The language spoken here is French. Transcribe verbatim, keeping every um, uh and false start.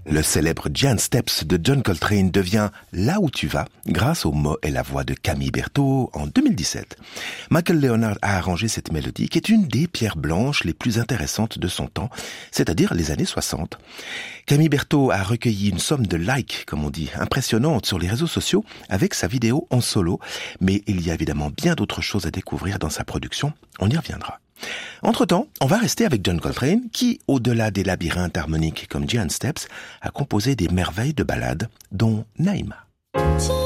Le célèbre Giant Steps de John Coltrane devient Là où tu vas grâce aux mots et la voix de Camille Berthaud en deux mille dix-sept. Michael Leonard a arrangé cette mélodie qui est une des pierres blanches les plus intéressantes de son temps, c'est-à-dire les années soixante. Camille Berthaud a recueilli une somme de likes, comme on dit, impressionnante sur les réseaux sociaux avec sa vidéo en solo, mais il y a évidemment bien d'autres choses à découvrir dans sa production, on y reviendra. Entre-temps, on va rester avec John Coltrane qui, au-delà des labyrinthes harmoniques comme Giant Steps, a composé des merveilles de ballades, dont Naïma.